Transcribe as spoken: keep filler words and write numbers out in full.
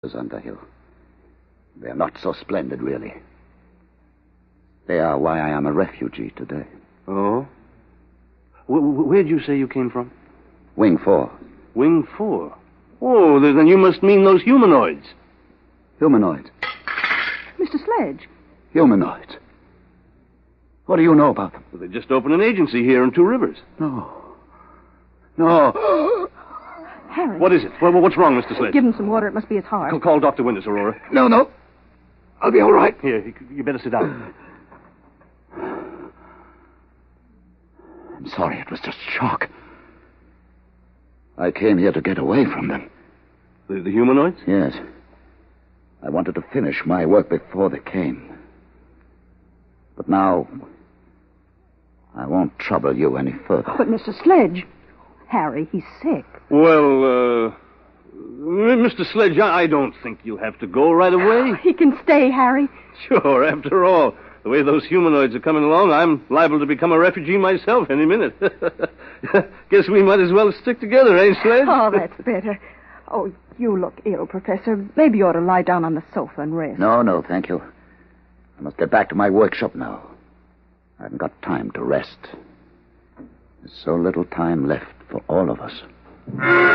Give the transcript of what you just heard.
Underhill. They're not so splendid, really. They are why I am a refugee today. Oh? W- where'd you say you came from? Wing four. Wing four? Oh, then you must mean those humanoids. Humanoids? Mister Sledge. Humanoids? What do you know about them? Well, they just opened an agency here in Two Rivers. No. No. Harry. What is it? Well, what's wrong, Mister Sledge? Give him some water. It must be his heart. Call, call Doctor Winters, Aurora. No, no. I'll be all right. Here, you, you better sit down. I'm sorry. It was just shock. I came here to get away from them. The, the humanoids? Yes. I wanted to finish my work before they came. But now, I won't trouble you any further. But, Mister Sledge, Harry, he's sick. Well, uh... Mister Sledge, I don't think you'll have to go right away. He can stay, Harry. Sure, after all, the way those humanoids are coming along, I'm liable to become a refugee myself any minute. Guess we might as well stick together, eh, Sledge? Oh, that's better. Oh, you look ill, Professor. Maybe you ought to lie down on the sofa and rest. No, no, thank you. I must get back to my workshop now. I haven't got time to rest. There's so little time left for all of us.